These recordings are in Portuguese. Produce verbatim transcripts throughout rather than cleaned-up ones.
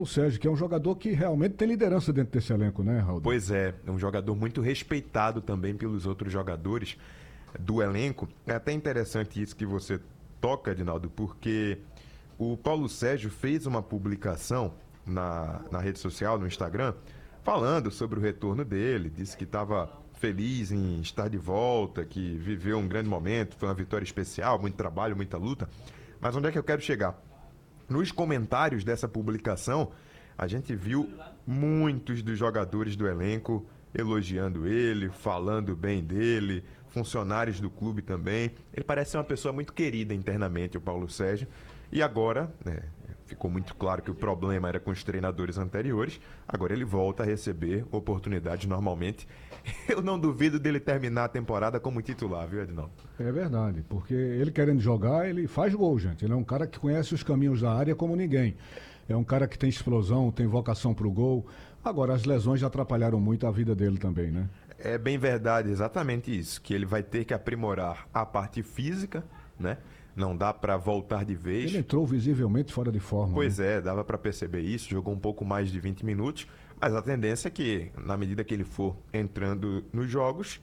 O Sérgio, que é um jogador que realmente tem liderança dentro desse elenco, né, Raul? Pois é, é um jogador muito respeitado também pelos outros jogadores do elenco. É até interessante isso que você toca, Edinaldo, porque o Paulo Sérgio fez uma publicação na, na rede social, no Instagram, falando sobre o retorno dele, disse que estava feliz em estar de volta, que viveu um grande momento, foi uma vitória especial, muito trabalho, muita luta. Mas onde é que eu quero chegar? Nos comentários dessa publicação, a gente viu muitos dos jogadores do elenco elogiando ele, falando bem dele, funcionários do clube também. Ele parece ser uma pessoa muito querida internamente, o Paulo Sérgio. E agora, né, ficou muito claro que o problema era com os treinadores anteriores. Agora ele volta a receber oportunidades normalmente. Eu não duvido dele terminar a temporada como titular, viu, Edinaldo? É verdade, porque ele querendo jogar, ele faz gol, gente. Ele é um cara que conhece os caminhos da área como ninguém. É um cara que tem explosão, tem vocação pro gol. Agora, as lesões já atrapalharam muito a vida dele também, né? É bem verdade, exatamente isso. Que ele vai ter que aprimorar a parte física, né? Não dá para voltar de vez. Ele entrou visivelmente fora de forma. Pois né? é, dava para perceber isso. Jogou um pouco mais de vinte minutos. Mas a tendência é que, na medida que ele for entrando nos jogos,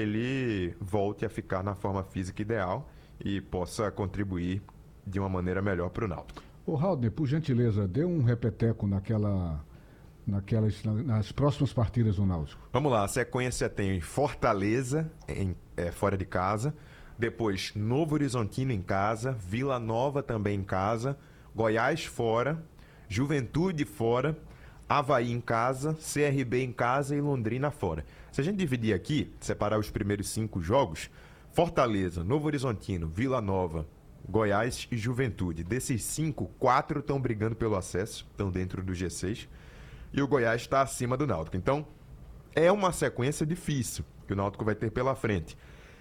ele volte a ficar na forma física ideal e possa contribuir de uma maneira melhor para o Náutico. Ô, Haldner, por gentileza, dê um repeteco naquela, naquelas, nas próximas partidas do Náutico. Vamos lá, a sequência tem Fortaleza em, é, fora de casa, depois Novo Horizontino em casa, Vila Nova também em casa, Goiás fora, Juventude fora, Avaí em casa, C R B em casa e Londrina fora. Se a gente dividir aqui, separar os primeiros cinco jogos, Fortaleza, Novo Horizontino, Vila Nova, Goiás e Juventude. Desses cinco, quatro estão brigando pelo acesso, estão dentro do G seis. E o Goiás está acima do Náutico. Então, é uma sequência difícil que o Náutico vai ter pela frente.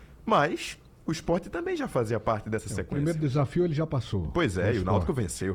Mas o Sport também já fazia parte dessa É, sequência. O primeiro desafio ele já passou. Pois é, o e o Náutico venceu.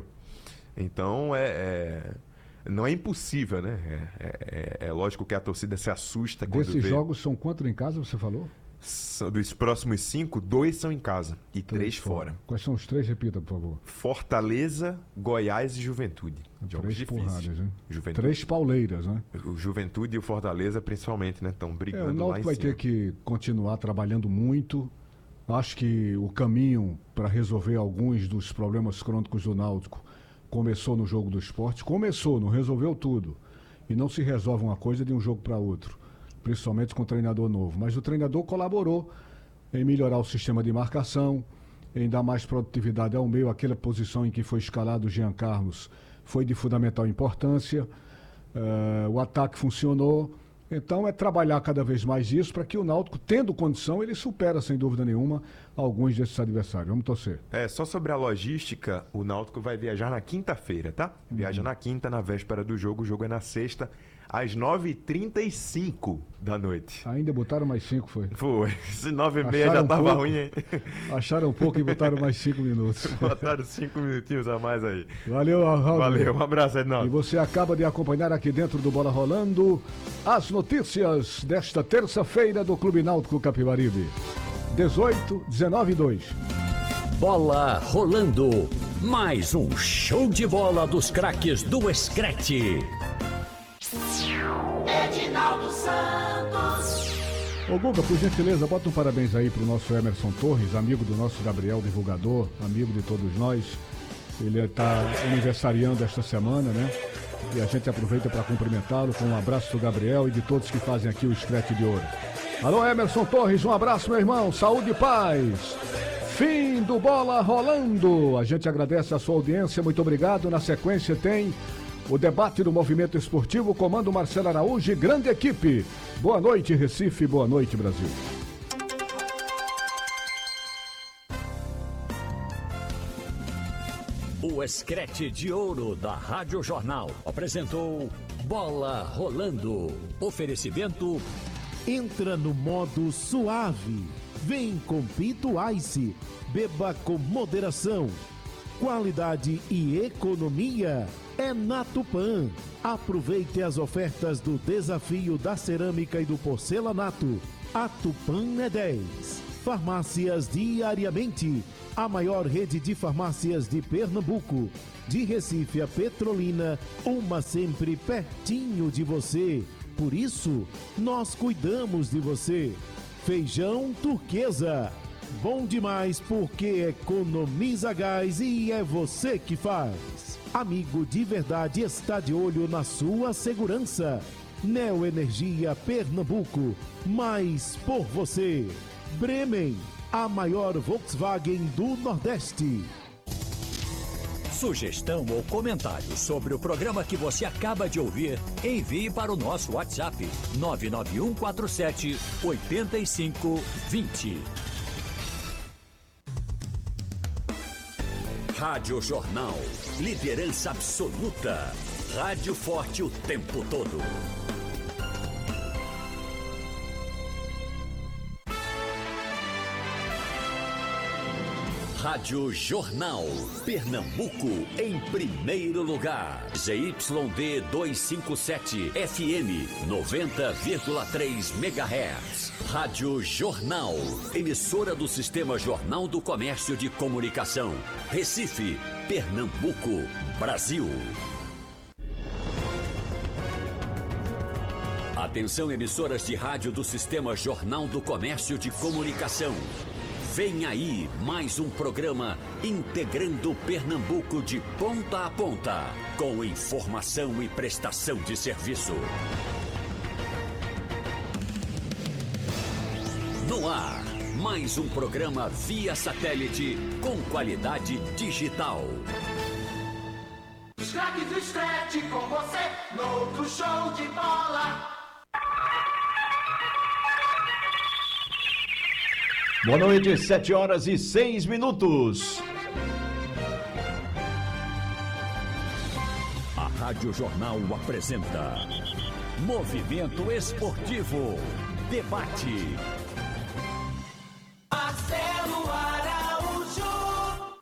Então, é... é... não é impossível, né? É, é, é lógico que a torcida se assusta quando Desses vê... jogos são quantos em casa, você falou? Dos próximos cinco, dois são em casa e três, três fora. fora. Quais são os três? Repita, por favor. Fortaleza, Goiás e Juventude. Jogos três difíceis. Porradas, hein? Juventude. Três pauleiras, né? O Juventude e o Fortaleza, principalmente, né? Estão brigando é, o lá em Náutico vai cima. ter que continuar trabalhando muito. Acho que o caminho para resolver alguns dos problemas crônicos do Náutico começou no jogo do Sport. Começou, não resolveu tudo. E não se resolve uma coisa de um jogo para outro. Principalmente com o treinador novo. Mas o treinador colaborou em melhorar o sistema de marcação, em dar mais produtividade ao meio. Aquela posição em que foi escalado o Jean Carlos foi de fundamental importância. Uh, o ataque funcionou. Então é trabalhar cada vez mais isso para que o Náutico, tendo condição, ele supera, sem dúvida nenhuma, alguns desses adversários. Vamos torcer. É, só sobre a logística, o Náutico vai viajar na quinta-feira, tá? Viaja uhum. na quinta, na véspera do jogo. O jogo é na sexta, às nove e trinta e cinco da noite. Ainda botaram mais cinco, foi? Foi. Se nove e meia já tava pouco, ruim, hein? Acharam um pouco e botaram mais cinco minutos. Botaram cinco minutinhos a mais aí. Valeu, Raul. Valeu, um abraço, Edinaldo. E você acaba de acompanhar aqui dentro do Bola Rolando as notícias desta terça-feira do Clube Náutico Capibaribe. dezoito, dezenove e dois. Bola Rolando. Mais um show de bola dos craques do Screte. Edinaldo Santos. Ô Guga, por gentileza, bota um parabéns aí pro nosso Emerson Torres, amigo do nosso Gabriel, divulgador, amigo de todos nós. Ele está aniversariando esta semana, né? E a gente aproveita para cumprimentá-lo com um abraço do Gabriel e de todos que fazem aqui o Screte de Ouro. Alô, Emerson Torres, um abraço, meu irmão, saúde e paz. Fim do Bola Rolando. A gente agradece a sua audiência, muito obrigado. Na sequência tem o debate do movimento esportivo, comando Marcelo Araújo e grande equipe. Boa noite, Recife, boa noite, Brasil. O Screte de Ouro da Rádio Jornal apresentou Bola Rolando. Oferecimento. Entra no modo suave. Vem com Pinto Ice. Beba com moderação. Qualidade e economia é na Tupã. Aproveite as ofertas do desafio da cerâmica e do porcelanato. A Tupã é dez. farmácias diariamente. A maior rede de farmácias de Pernambuco. De Recife a Petrolina, uma sempre pertinho de você. Por isso, nós cuidamos de você. Feijão Turquesa. Bom demais porque economiza gás e é você que faz. Amigo de verdade está de olho na sua segurança. Neoenergia Pernambuco, mais por você. Bremen, a maior Volkswagen do Nordeste. Sugestão ou comentário sobre o programa que você acaba de ouvir, envie para o nosso WhatsApp nove nove um quatro sete oito cinco dois zero. Rádio Jornal, liderança absoluta. Rádio forte o tempo todo. Rádio Jornal, Pernambuco em primeiro lugar. Z Y D duzentos e cinquenta e sete, F M noventa vírgula três megahertz. Rádio Jornal, emissora do Sistema Jornal do Comércio de Comunicação. Recife, Pernambuco, Brasil. Atenção, emissoras de rádio do Sistema Jornal do Comércio de Comunicação. Vem aí mais um programa integrando Pernambuco de ponta a ponta, com informação e prestação de serviço. No ar, mais um programa via satélite com qualidade digital. Os craques do Scratch com você, no outro show de bola. Boa noite, sete horas e seis minutos. A Rádio Jornal apresenta Movimento Esportivo, debate. Marcelo Araújo.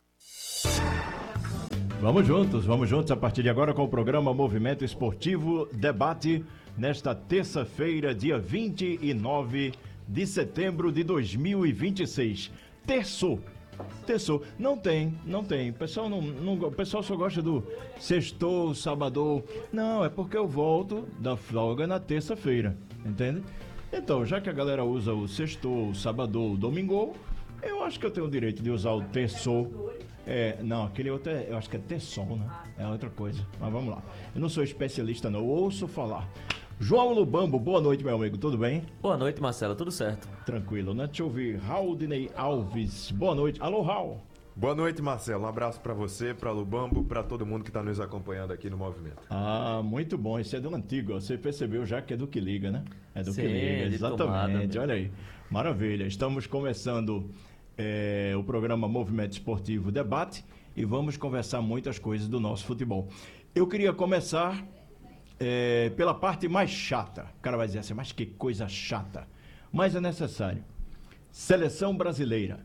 Vamos juntos, vamos juntos a partir de agora com o programa Movimento Esportivo Debate, nesta terça-feira, dia vinte e nove de setembro de dois mil e vinte e seis. Terçou. Terçou. Não tem, não tem. O pessoal, não, não, o pessoal só gosta do sextou, sabadou. Não, é porque eu volto da folga na terça-feira, entende? Então, já que a galera usa o sextou, o sabadou, o domingou, eu acho que eu tenho o direito de usar o terçou. É, não, aquele outro é, eu acho que é terçol, né? É outra coisa. Mas vamos lá. Eu não sou especialista, não. Eu ouço falar. João Lubambo, boa noite, meu amigo, tudo bem? Boa noite, Marcelo, tudo certo? Tranquilo, né? Deixa eu ouvir, Raudinei Alves, boa noite. Alô, Raul. Boa noite, Marcelo, um abraço pra você, pra Lubambo, pra todo mundo que tá nos acompanhando aqui no Movimento. Ah, muito bom, esse é do antigo, você percebeu já que é do que liga, né? É do Sim, que liga, de exatamente, tomada, olha aí, maravilha. Estamos começando é, o programa Movimento Esportivo Debate e vamos conversar muitas coisas do nosso futebol. Eu queria começar... É, pela parte mais chata. O cara vai dizer assim, mas que coisa chata. Mas é necessário. Seleção brasileira.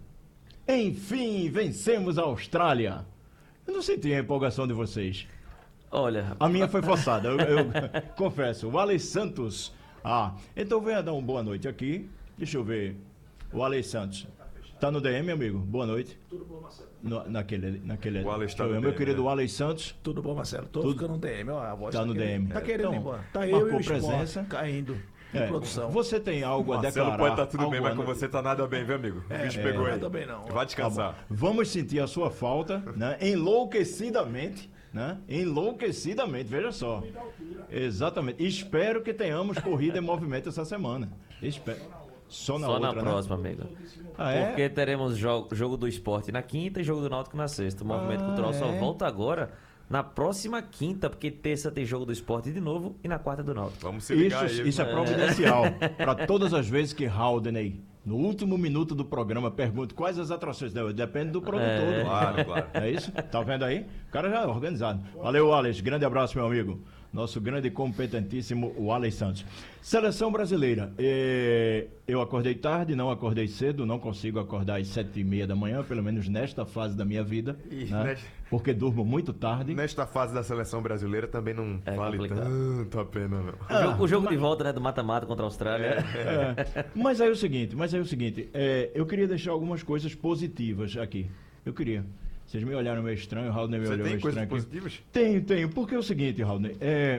Enfim, vencemos a Austrália. Eu não senti a empolgação de vocês. Olha... A minha foi forçada, eu, eu confesso. O Alex Santos. Ah, então venha dar uma boa noite aqui. Deixa eu ver. O Alex Santos. Tá no D M, amigo? Boa noite. Tudo bom, Marcelo? No, naquele, naquele... O Alex tá no meu D M, querido né? Alex Santos. Tudo bom, Marcelo? Tô Tudo... ficando no D M, ó, a voz Tá tá no querendo, D M. Tá querendo Então, ir embora. Tá marcou eu e o presença. Sport caindo em É, produção. você tem algo a Marcelo declarar? pode estar tudo bem, algo mas a- com você tá nada bem, viu, amigo? O bicho pegou é, aí. nada bem não. Vai descansar. Tá bom. Vamos sentir a sua falta, né? Enlouquecidamente, né? Enlouquecidamente, veja só. Exatamente. Espero que tenhamos corrida em movimento essa semana. Espero. Só na Só outra, na né? próxima, amigo. Ah, é? Porque teremos jogo, jogo do esporte na quinta e jogo do Náutico na sexta. O Movimento Ah, Cultural só é? volta agora na próxima quinta, porque terça tem jogo do esporte de novo e na quarta do Náutico. Vamos se ligar Isso, aí. isso é providencial. Para todas as vezes que Haldney, no último minuto do programa, pergunta quais as atrações. Não, depende do produtor. É. do- Claro, claro. É isso? Tá vendo aí? O cara já é organizado. Valeu, Alex. Grande abraço, meu amigo. nosso grande e competentíssimo Wallace Santos. Seleção brasileira. Eh, eu acordei tarde, não acordei cedo, não consigo acordar às sete e meia da manhã, pelo menos nesta fase da minha vida, E né? nesta- Porque durmo muito tarde. Nesta fase da seleção brasileira também não É vale complicado. tanto a pena, não. O jogo, o jogo de volta, né, do mata-mata contra a Austrália. É, mas aí é o seguinte, mas aí é o seguinte, é, eu queria deixar algumas coisas positivas aqui. Eu queria. Vocês me olharam meio estranho, o Raul me Você olhou tem meio coisas estranho aqui. positivas? Tenho, tenho. Porque é o seguinte, Raul, é,